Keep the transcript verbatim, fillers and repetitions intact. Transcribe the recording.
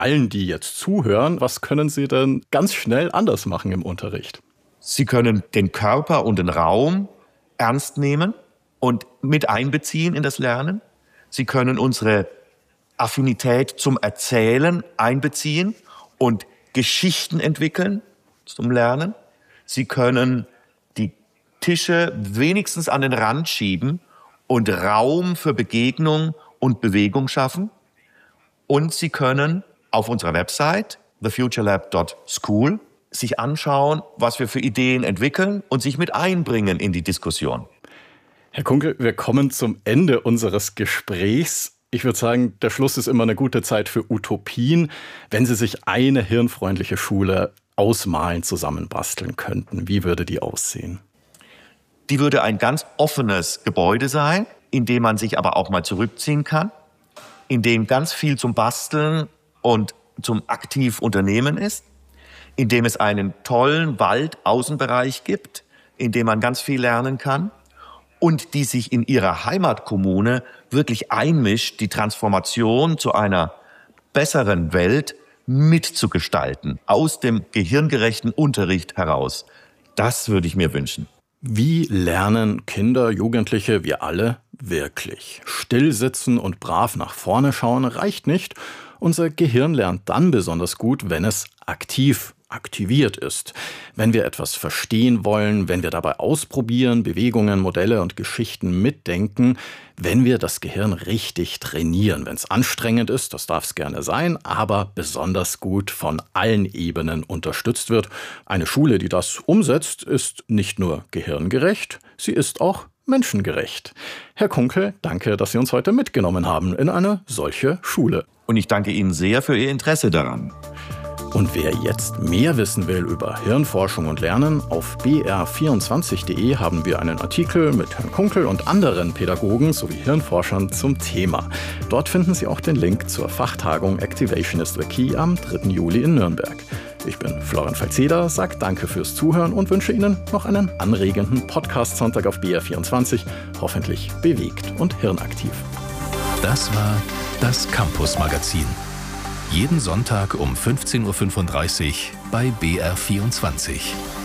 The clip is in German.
allen, die jetzt zuhören, was können Sie denn ganz schnell anders machen im Unterricht? Sie können den Körper und den Raum ernst nehmen und mit einbeziehen in das Lernen. Sie können unsere Affinität zum Erzählen einbeziehen und Geschichten entwickeln zum Lernen. Sie können die Tische wenigstens an den Rand schieben und Raum für Begegnung und Bewegung schaffen. Und Sie können auf unserer Website the future lab dot school sich anschauen, was wir für Ideen entwickeln und sich mit einbringen in die Diskussion. Herr Kunkel, wir kommen zum Ende unseres Gesprächs. Ich würde sagen, der Schluss ist immer eine gute Zeit für Utopien. Wenn Sie sich eine hirnfreundliche Schule ausmalen, zusammenbasteln könnten, wie würde die aussehen? Die würde ein ganz offenes Gebäude sein, in dem man sich aber auch mal zurückziehen kann, in dem ganz viel zum Basteln und zum aktiv Unternehmen ist, in dem es einen tollen Wald-Außenbereich gibt, in dem man ganz viel lernen kann und die sich in ihrer Heimatkommune wirklich einmischt, die Transformation zu einer besseren Welt mitzugestalten, aus dem gehirngerechten Unterricht heraus. Das würde ich mir wünschen. Wie lernen Kinder, Jugendliche, wir alle wirklich? Stillsitzen und brav nach vorne schauen reicht nicht. Unser Gehirn lernt dann besonders gut, wenn es aktiv aktiviert ist. Wenn wir etwas verstehen wollen, wenn wir dabei ausprobieren, Bewegungen, Modelle und Geschichten mitdenken, wenn wir das Gehirn richtig trainieren. Wenn es anstrengend ist, das darf es gerne sein, aber besonders gut von allen Ebenen unterstützt wird. Eine Schule, die das umsetzt, ist nicht nur gehirngerecht, sie ist auch menschengerecht. Herr Kunkel, danke, dass Sie uns heute mitgenommen haben in eine solche Schule. Und ich danke Ihnen sehr für Ihr Interesse daran. Und wer jetzt mehr wissen will über Hirnforschung und Lernen, auf b r vierundzwanzig punkt de haben wir einen Artikel mit Herrn Kunkel und anderen Pädagogen sowie Hirnforschern zum Thema. Dort finden Sie auch den Link zur Fachtagung Activation is the Key am dritten Juli in Nürnberg. Ich bin Florian Falzeder, sage danke fürs Zuhören und wünsche Ihnen noch einen anregenden Podcast-Sonntag auf B R vierundzwanzig, hoffentlich bewegt und hirnaktiv. Das war das Campus-Magazin. Jeden Sonntag um fünfzehn Uhr fünfunddreißig bei B R vierundzwanzig.